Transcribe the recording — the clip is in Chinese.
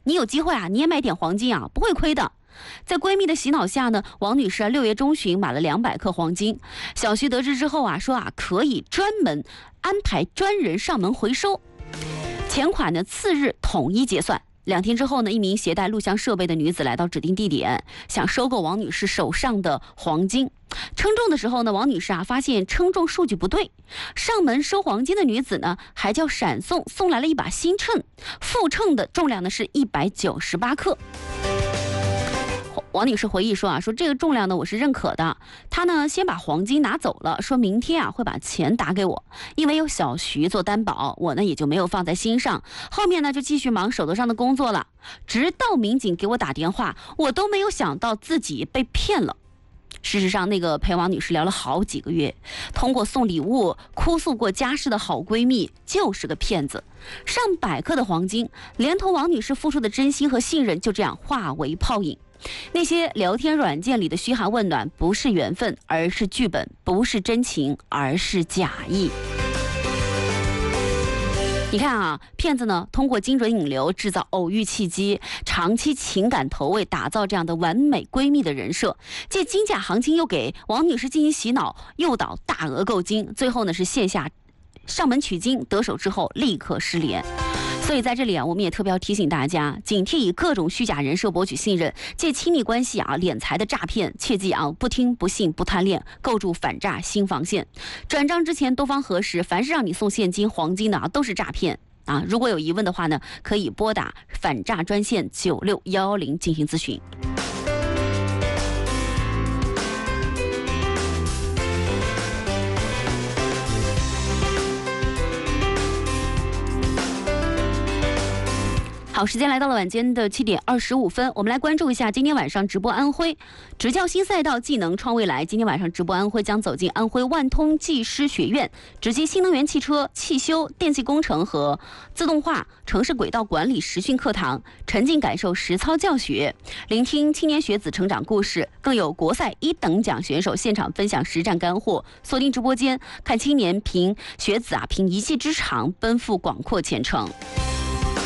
你有机会啊，你也买点黄金啊，不会亏的。在闺蜜的洗脑下呢，王女士6月中旬买了200克黄金。小徐得知之后啊，说啊可以专门安排专人上门回收，钱款呢次日统一结算。2天之后呢，一名携带录像设备的女子来到指定地点，想收购王女士手上的黄金。称重的时候呢，王女士啊发现称重数据不对，上门收黄金的女子呢还叫闪送来了一把新秤，复称的重量呢是198克。王女士回忆说啊，说这个重量呢我是认可的，她呢先把黄金拿走了，说明天啊会把钱打给我，因为有小徐做担保，我呢也就没有放在心上，后面呢就继续忙手头上的工作了。直到民警给我打电话，我都没有想到自己被骗了。事实上，那个陪王女士聊了好几个月，通过送礼物哭诉过家事的好闺蜜就是个骗子。上百克的黄金，连同王女士付出的真心和信任，就这样化为泡影。那些聊天软件里的嘘寒问暖，不是缘分，而是剧本；不是真情，而是假意。你看啊，骗子呢通过精准引流制造偶遇契机，长期情感投喂，打造这样的完美闺蜜的人设，借金价行情又给王女士进行洗脑，诱导大额购金，最后呢是线下上门取金，得手之后立刻失联。所以在这里啊，我们也特别要提醒大家，警惕以各种虚假人设博取信任，借亲密关系啊敛财的诈骗，切记啊不听不信不贪恋，构筑反诈新防线。转账之前多方核实，凡是让你送现金黄金的啊都是诈骗啊。如果有疑问的话呢，可以拨打反诈专线96110进行咨询。好，时间来到了晚间的7点25分，我们来关注一下今天晚上直播安徽执教新赛道，技能创未来。今天晚上直播安徽将走进安徽万通技师学院，直击新能源汽车、汽修、电气工程和自动化、城市轨道管理实训课堂，沉浸感受实操教学，聆听青年学子成长故事，更有国赛1等奖选手现场分享实战干货。锁定直播间，看青年凭学子啊凭一技之长奔赴广阔前程。